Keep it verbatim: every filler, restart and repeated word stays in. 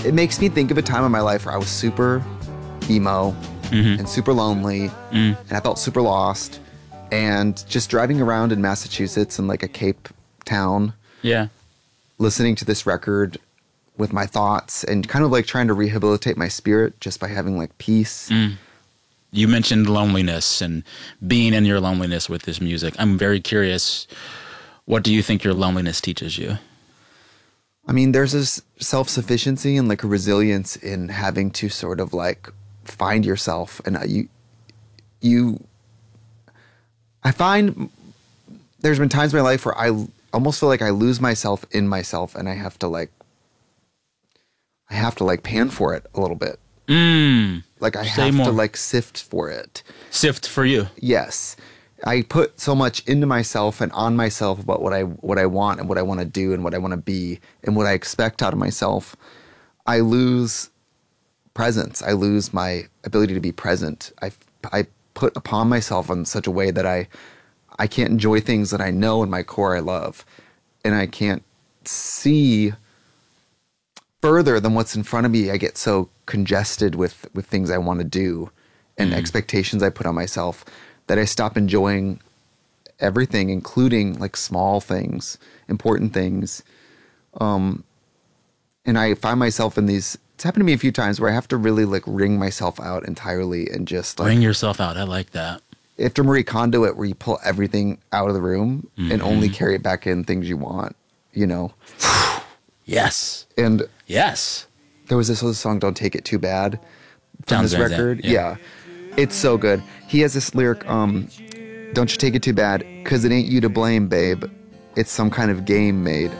it makes me think of a time in my life where I was super emo mm-hmm. and super lonely mm. and I felt super lost, and just driving around in Massachusetts in like a Cape town, yeah, listening to this record with my thoughts and kind of like trying to rehabilitate my spirit just by having like peace. Mm. You mentioned loneliness and being in your loneliness with this music. I'm very curious, what do you think your loneliness teaches you? I mean, there's this self-sufficiency and like a resilience in having to sort of like find yourself. And you, you, I find there's been times in my life where I almost feel like I lose myself in myself, and I have to like, I have to like pan for it a little bit. Mm, like I say have more. to like sift for it. Sift for you. Yes. I put so much into myself and on myself about what I what I want and what I want to do and what I want to be and what I expect out of myself. I lose presence. I lose my ability to be present. I, I put upon myself in such a way that I I can't enjoy things that I know in my core I love, and I can't see further than what's in front of me. I get so congested with with things I want to do and mm. expectations I put on myself that I stop enjoying everything, including like small things, important things. Um, and I find myself in these, it's happened to me a few times where I have to really like wring myself out entirely and just like. Wring yourself out. I like that. After Marie Kondo it, where you pull everything out of the room mm-hmm. and only carry it back in things you want, you know? Yes. And yes. There was this other song, Don't Take It Too Bad, from Townes this Van record. Zandt, yeah. yeah. It's so good. He has this lyric, um, don't you take it too bad, 'cause it ain't you to blame, babe. It's some kind of game made.